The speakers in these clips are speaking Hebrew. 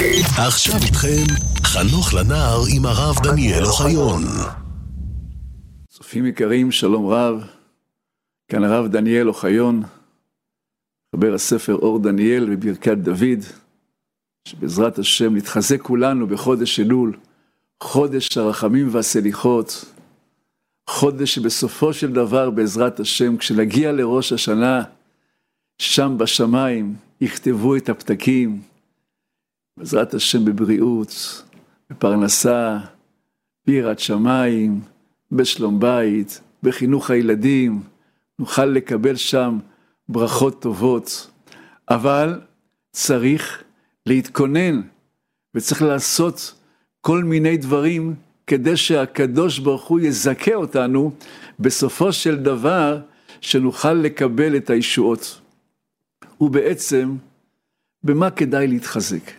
עכשיו איתכם חנוך לנער עם הרב דניאל אוחיון. צופים יקרים, שלום רב. כאן הרב דניאל אוחיון, מחבר הספר אור דניאל בברכת דוד, שבעזרת השם נתחזק כולנו בחודש אלול, חודש הרחמים והסליחות, חודש שבסופו של דבר בעזרת השם, כשנגיע לראש השנה, שם בשמיים יכתבו את הפתקים, בעזרת השם בבריאות, בפרנסה, ביראת שמיים, בשלום בית, בחינוך הילדים, נוכל לקבל שם ברכות טובות, אבל צריך להתכונן, וצריך לעשות כל מיני דברים, כדי שהקדוש ברוך הוא יזכה אותנו, בסופו של דבר, שנוכל לקבל את הישועות. ובעצם, במה כדאי להתחזק?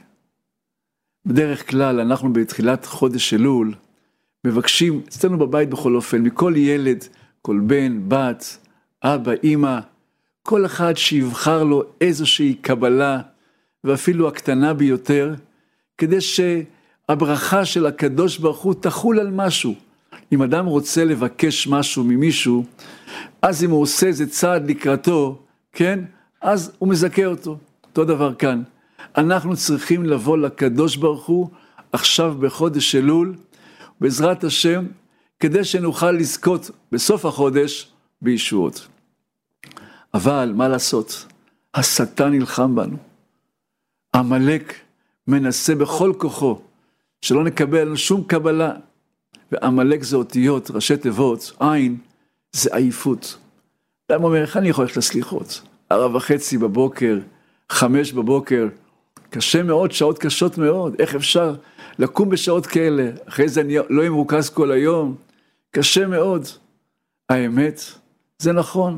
בדרך כלל, אנחנו בתחילת חודש אלול, מבקשים, אצלנו בבית בכל אופן, מכל ילד, כל בן, בת, אבא, אמא, כל אחד שיבחר לו איזושהי קבלה, ואפילו הקטנה ביותר, כדי שהברכה של הקדוש ברוך הוא תחול על משהו. אם אדם רוצה לבקש משהו ממישהו, אז אם הוא עושה איזה צעד לקראתו, כן? אז הוא מזכה אותו. אותו דבר כאן. אנחנו צריכים לבוא לקדוש ברוך הוא, עכשיו בחודש אלול, בעזרת השם, כדי שנוכל לזכות בסוף החודש בישועות. אבל מה לעשות? השטן נלחם בנו. עמלק מנסה בכל כוחו, שלא נקבל שום קבלה. ועמלק זה אותיות, ראשי תיבות, עין, זה עייפות. אדם אומר, איך אני יכול ללכת לסליחות? 4:30 בבוקר, 5 בבוקר, קשה מאוד, שעות קשות מאוד. איך אפשר לקום בשעות כאלה? אחרי זה אני לא מרוכז כל היום. קשה מאוד. האמת, זה נכון.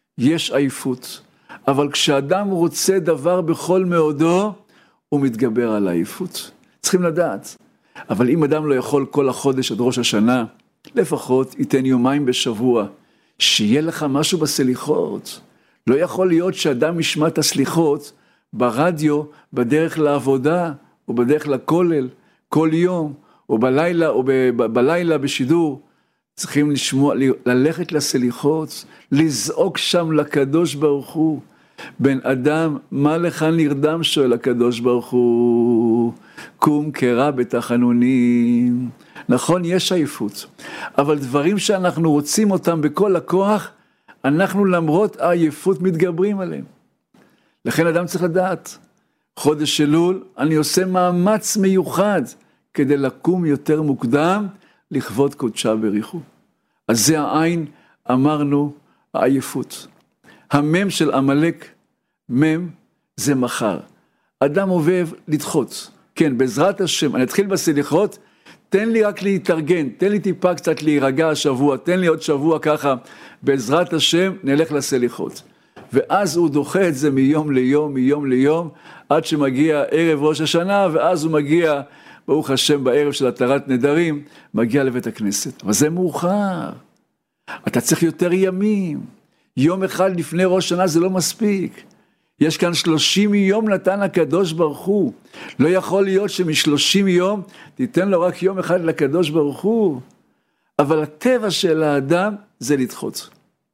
יש עייפות. אבל כשאדם רוצה דבר בכל מאודו, הוא מתגבר על העייפות. צריכים לדעת. אבל אם אדם לא יכול כל החודש עד ראש השנה, לפחות ייתן יומיים בשבוע, שיהיה לך משהו בסליחות. לא יכול להיות שאדם ישמע את הסליחות ברדיו, בדרך לעבודה, או בדרך לכולל, כל יום, או בלילה, או בלילה בשידור. צריכים לשמוע, ללכת לסליחות, לזעוק שם לקדוש ברוך הוא. בן אדם, מה לך נרדם, שואל הקדוש ברוך הוא, קום קרא בתחנונים. נכון, יש עייפות, אבל דברים שאנחנו רוצים אותם בכל הכוח, אנחנו למרות העייפות מתגברים עליהם. לכן אדם צריך לדעת, חודש אלול, אני עושה מאמץ מיוחד, כדי לקום יותר מוקדם, לכבוד קודשה בריחו. אז זה העין, אמרנו, העייפות. המם של עמלק, מם זה מחר. אדם אוהב לדחות. כן, בעזרת השם, אני אתחיל בסליחות, תן לי רק להתארגן, תן לי טיפה קצת להירגע השבוע, תן לי עוד שבוע ככה, בעזרת השם נלך לסליחות. ואז הוא דוחה את זה מיום ליום, מיום ליום, עד שמגיע ערב ראש השנה, ואז הוא מגיע, ברוך השם, בערב של התרת נדרים, מגיע לבית הכנסת. אבל זה מאוחר. אתה צריך יותר ימים. יום אחד לפני ראש שנה זה לא מספיק. יש כאן 30 יום נתן הקדוש ברוך הוא. לא יכול להיות שמ30 יום תיתן לו רק יום אחד לקדוש ברוך הוא. אבל הטבע של האדם זה לדחות.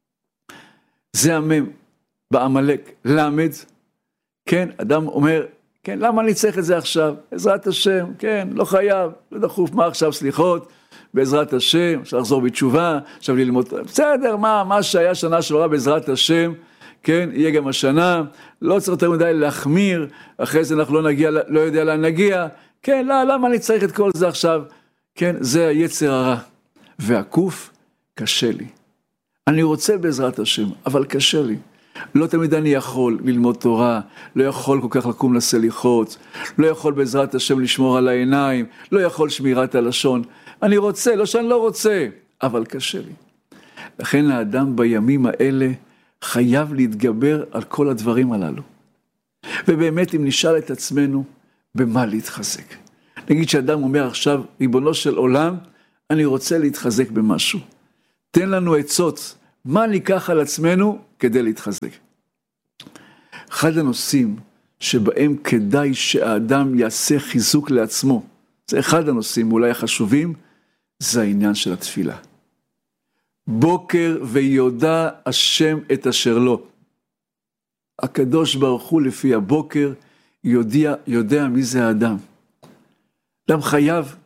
זה המם בעמלק, למד. כן, אדם אומר, כן, למה אני צריך את זה עכשיו? בעזרת השם, כן, לא חייב, לא דחוף, מה עכשיו סליחות? בעזרת השם, אפשר לחזור בתשובה, עכשיו ללמוד, בסדר, מה שהיה שנה שעברה בעזרת השם, כן, יהיה גם השנה, לא צריך יותר מדי להחמיר, אחרי זה אנחנו לא נגיע, לא יודע לאן נגיע, כן, למה אני צריך את כל זה עכשיו? כן, זה היצר הרע. והקוף, קשה לי. אני רוצה בעזרת השם, אבל קשה לי. לא תמיד אני יכול ללמוד תורה, לא יכול כל כך לקום לסליחות, לא יכול בעזרת השם לשמור על העיניים, לא יכול שמירת הלשון. אני רוצה, לא שאני לא רוצה, אבל קשה לי. לכן האדם בימים האלה חייב להתגבר על כל הדברים הללו. ובאמת אם נשאל את עצמנו, במה להתחזק? נגיד שאדם אומר עכשיו, ריבונו של עולם, אני רוצה להתחזק במשהו. תן לנו עצות, מה ניקח על עצמנו כדי להתחזק? אחד הנושאים שבהם כדאי שהאדם יעשה חיזוק לעצמו. זה אחד הנושאים אולי החשובים, זה העניין של התפילה. בוקר ויודע השם את אשר לו. הקדוש ברוך הוא לפי הבוקר יודע מי זה האדם. אדם חייב,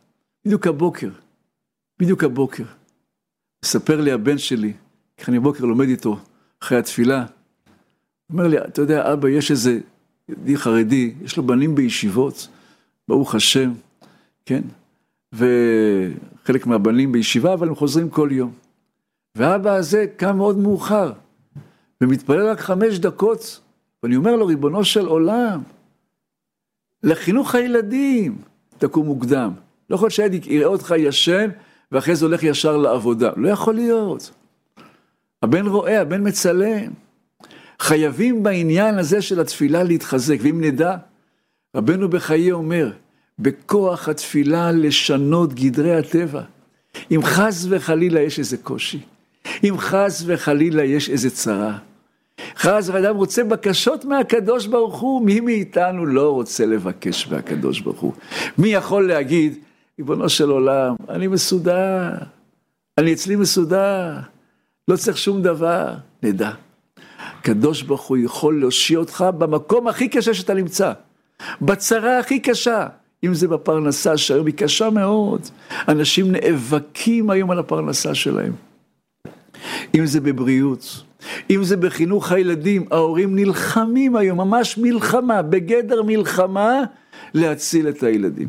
בדיוק הבוקר. מספר לי הבן שלי, כי אני בוקר לומד איתו אחרי התפילה, אומר לי, אתה יודע אבא, יש איזה יהודי חרדי, יש לו בנים בישיבות, ברוך השם, כן? וחלק מהבנים בישיבה, אבל הם חוזרים כל יום. והאבא הזה קם מאוד מאוחר, ומתפלל רק 5 דקות, ואני אומר לו, ריבונו של עולם, לחינוך הילדים, תקום מוקדם. לא יכול שהילד יראה אותך ישן, ואחרי זה הולך ישר לעבודה. לא יכול להיות. הבן רואה, הבן מצלם. חייבים בעניין הזה של התפילה להתחזק, ואם נדע, רבנו בחיי אומר, בכוח התפילה לשנות גדרי הטבע. אם חס וחלילה יש איזה קושי, אם חס וחלילה יש איזה צרה, חס ואדם רוצה בקשות מהקדוש ברוך הוא, מי מאיתנו לא רוצה לבקש מהקדוש ברוך הוא? מי יכול להגיד, ריבונו של עולם, אני מסודר, אני אצלי מסודר, לא צריך שום דבר, נדע. הקדוש ברוך הוא יכול להושיע אותך במקום הכי קשה שאתה נמצא, בצרה הכי קשה, אם זה בפרנסה שהיום היא קשה מאוד, אנשים נאבקים היום על הפרנסה שלהם, אם זה בבריאות, אם זה בחינוך הילדים, ההורים נלחמים היום, ממש מלחמה, בגדר מלחמה, להציל את הילדים.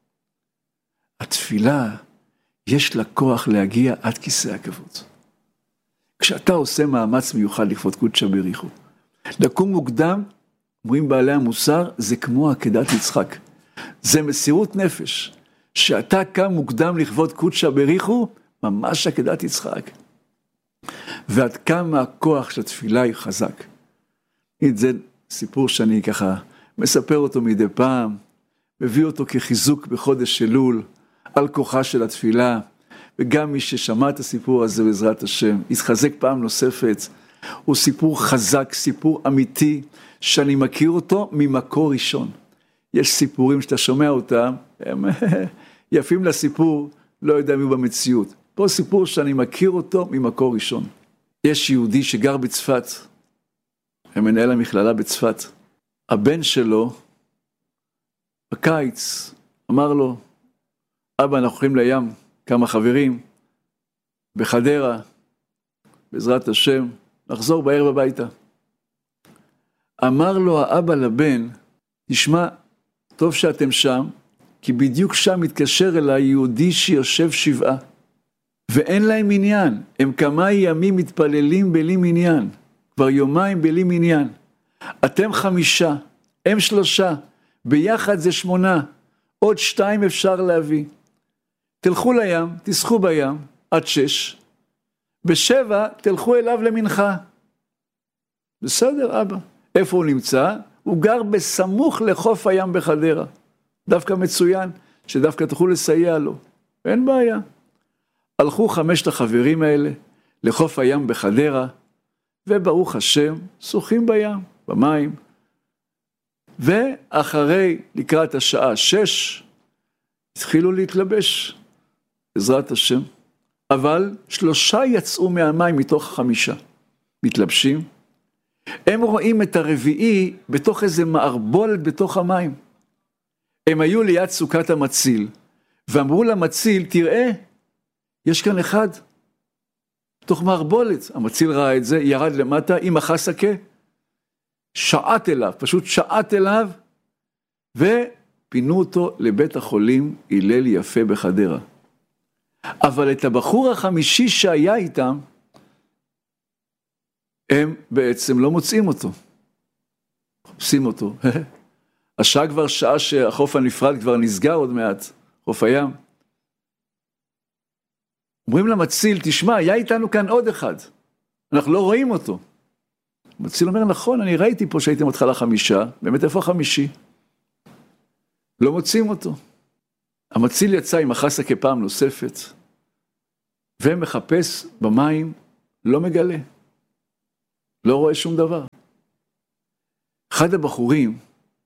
התפילה, יש לה כוח להגיע עד כיסא הכבוד. כשאתה עושה מאמץ מיוחד לכבוד קודשא בריחו, לקום מוקדם, אומרים בעלי המוסר, זה כמו עקדת יצחק. זה מסירות נפש. שאתה קם מוקדם לכבוד קודשא בריחו, ממש עקדת יצחק. ועד כמה הכוח של התפילה היא חזק. זה סיפור שאני ככה מספר אותו מדי פעם, מביא אותו כחיזוק בחודש אלול, על כוחה של התפילה, וגם מי ששמע את הסיפור הזה בעזרת השם, יתחזק פעם נוספת, הוא סיפור חזק, סיפור אמיתי, שאני מכיר אותו ממקור ראשון. יש סיפורים שאתה שומע אותם, הם יפים לסיפור, לא יודע מי במציאות. פה סיפור שאני מכיר אותו ממקור ראשון. יש יהודי שגר בצפת, מנהל המכללה בצפת, הבן שלו, בקיץ, אמר לו, אבא, אנחנו הולכים לים, כמה חברים, בחדרה, בעזרת השם, נחזור בערב הביתה. אמר לו האבא לבן, תשמע, טוב שאתם שם, כי בדיוק שם מתקשר אליי יהודי שיושב 7, ואין להם עניין, הם כמה ימים מתפללים בלי מניין, כבר יומיים בלי מניין, אתם 5, הם 3, ביחד זה 8, עוד 2 אפשר להביא, תלכו לים, תשחו בים, עד 6, ב7 תלכו אליו למנחה. בסדר אבא, איפה הוא נמצא? הוא גר בסמוך לחוף הים בחדרה, דווקא מצוין, שדווקא תוכלו לסייע לו, אין בעיה. הלכו 5 החברים האלה לחוף הים בחדרה, וברוך השם, שוחים בים, במים, ואחרי לקראת השעה 6, התחילו להתלבש, בעזרת השם, אבל 3 יצאו מהמים מתוך 5, מתלבשים, הם רואים את הרביעי בתוך איזה מערבולת בתוך המים, הם היו ליד סוכת המציל, ואמרו למציל, תראה, יש כאן אחד, בתוך מערבולת, המציל ראה את זה, ירד למטה עם החסקה, שעט אליו, פשוט שעט אליו, ופינו אותו לבית החולים הלל יפה בחדרה. אבל את הבחור החמישי שהיה איתם, הם בעצם לא מוצאים אותו. חופשים אותו. השעה כבר שעה שהחוף הנפרד כבר נסגר עוד מעט, חוף הים. אומרים למציל, תשמע, היה איתנו כאן עוד אחד. אנחנו לא רואים אותו. המציל אומר, נכון, אני ראיתי פה שהייתם התחלה 5, באמת איפה 5? לא מוצאים אותו. המציל יצא עם החסקה פעם נוספת, ומחפש במים, לא מגלה. לא רואה שום דבר. אחד הבחורים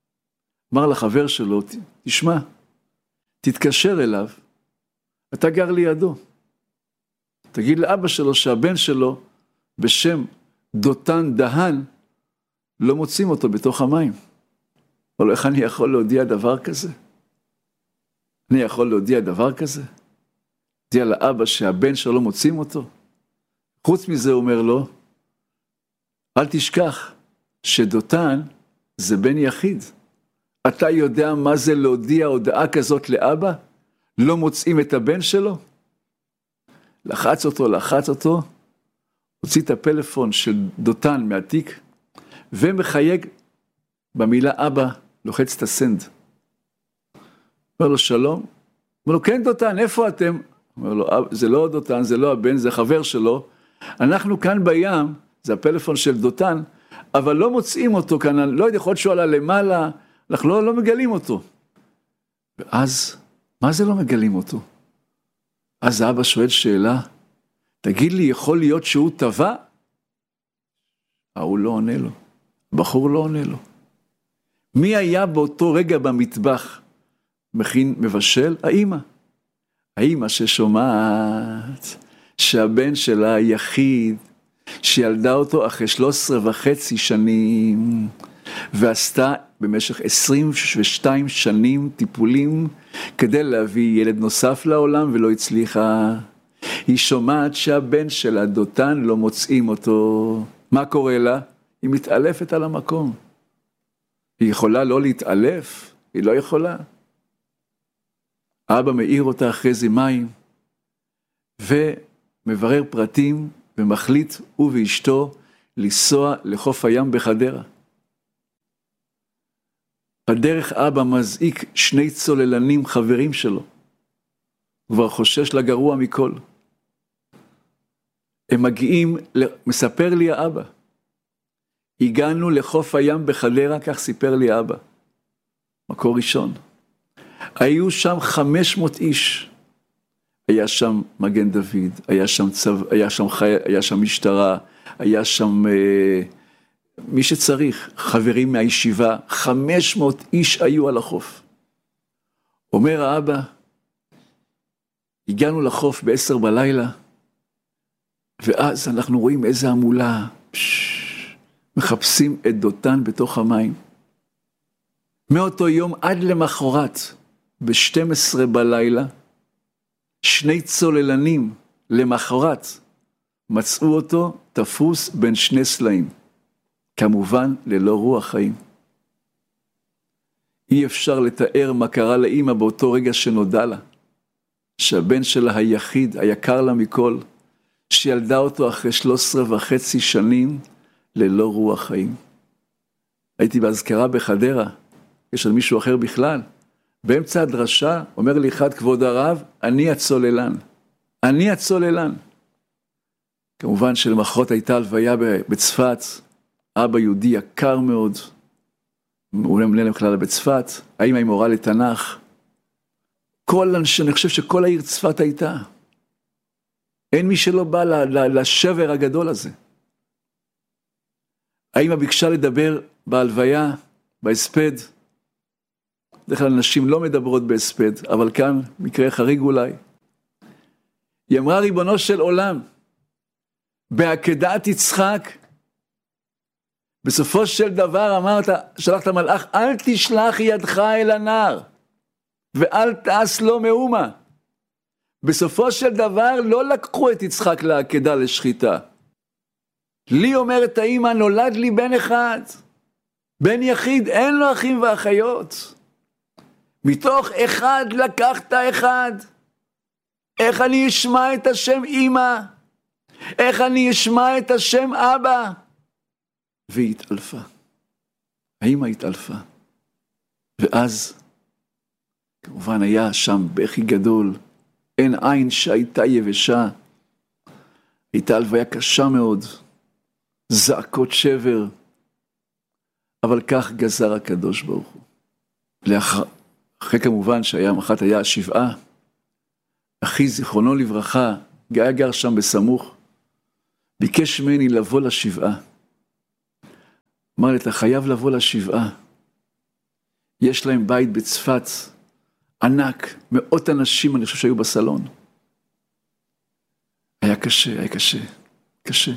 אמר לחבר שלו, תשמע, תתקשר אליו, אתה גר לידו. תגיד לאבא שלו שהבן שלו בשם דותן דהן, לא מוצאים אותו בתוך המים. אבל איך אני יכול להודיע דבר כזה? אני יכול להודיע דבר כזה? להודיע לאבא שהבן שלו לא מוצאים אותו? חוץ מזה הוא אומר לו, אל תשכח שדותן זה בן יחיד. אתה יודע מה זה להודיע הודעה כזאת לאבא? לא מוצאים את הבן שלו? לחץ אותו, הוציא את הפלאפון של דותן מהתיק, ומחייג במילה אבא, לוחץ את הסנד. אומר לו שלום, אומר לו כן דותן, איפה אתם? אומר לו זה לא דותן, זה לא הבן, זה חבר שלו, אנחנו כאן בים, זה הפלאפון של דותן, אבל לא מוצאים אותו כאן, לא יודע, יכול להיות שהוא עלה למעלה, אנחנו לא מגלים אותו. ואז, מה זה לא מגלים אותו? אז האבא שואל שאלה, תגיד לי, יכול להיות שהוא טבע? הוא לא עונה לו, בחור לא עונה לו. מי היה באותו רגע במטבח? מכין מבשל? האמא ששומעת שהבן שלה היחיד, שילדה אותו אחרי 13.5 שנים, ועשתה במשך 22 שנים טיפולים, כדי להביא ילד נוסף לעולם ולא הצליחה. היא שומעת שהבן שלה דותן לא מוצאים אותו. מה קורה לה? היא מתעלפת על המקום. היא יכולה לא להתעלף? היא לא יכולה. אבא מאיר אותה אחרי זה מים, ומברר פרטים, ומחליט הוא ואשתו לנסוע לחוף הים בחדרה. בדרך אבא מזעיק 2 צוללנים חברים שלו, כבר חושש לגרוע מכל. הם מגיעים, מספר לי האבא, הגענו לחוף הים בחדרה, כך סיפר לי האבא, מקור ראשון. היו שם 500 איש, היה שם מגן דוד, היה שם משטרה, היה שם מי שצריך, חברים מהישיבה, 500 איש היו על החוף. אומר האבא, הגענו לחוף ב10 בלילה, ואז אנחנו רואים איזה המולה, מחפשים את דותן בתוך המים. מאותו יום עד למחרת, ב12 בלילה, 2 צוללנים למחרת, מצאו אותו תפוס בין 2 סלעים. כמובן ללא רוח חיים. אי אפשר לתאר מה קרה לאמא באותו רגע שנודע לה, שהבן שלה היחיד, היקר לה מכל, שילדה אותו אחרי 13.5 שנים, ללא רוח חיים. הייתי בהזכרה בחדרה, יש עוד מישהו אחר בכלל, באמצע הדרשה, אומר לי אחד, כבוד הרב, אני הצוללן. אני הצוללן. כמובן שלמחרת הייתה הלוויה בצפת, אבא יהודי יקר מאוד, הוא מנהל בכלל בצפת, האמא היא מורה לתנ"ך, אני חושב שכל העיר צפת הייתה. אין מי שלא בא לשבר הגדול הזה. האמא ביקשה לדבר בהלוויה, בהספד, בדרך כלל נשים לא מדברות בהספד, אבל כאן מקרה חריג אולי. היא אמרה, ריבונו של עולם, בעקדת יצחק, בסופו של דבר אמרת, שלחת מלאך, אל תשלח ידך אל הנער, ואל תעש לו מאומה. בסופו של דבר לא לקחו את יצחק לעקדה לשחיטה. לי אומרת האמא, נולד לי בן אחד, בן יחיד, אין לו אחים ואחיות. מתוך אחד לקחת אחד. איך אני אשמע את השם אמא? איך אני אשמע את השם אבא? והיא התעלפה. האמא התעלפה. ואז, כמובן היה שם בכי גדול, אין עין שהייתה יבשה. הייתה הלוויה קשה מאוד, זעקות שבר, אבל כך גזר הקדוש ברוך הוא. אחרי כמובן שהיום אחת היה 7, אחי זיכרונו לברכה, היה גר שם בסמוך, ביקש ממני לבוא ל7. אמר לי, אתה חייב לבוא ל7. יש להם בית בצפת, ענק, מאות אנשים אני חושב שהיו בסלון. היה קשה, היה קשה, קשה.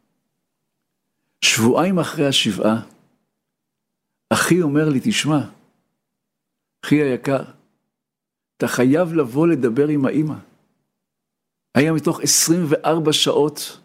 שבועיים אחרי השבעה, אחי אומר לי, תשמע, אחי היקר, אתה חייב לבוא לדבר עם האמא. היה מתוך 24 שעות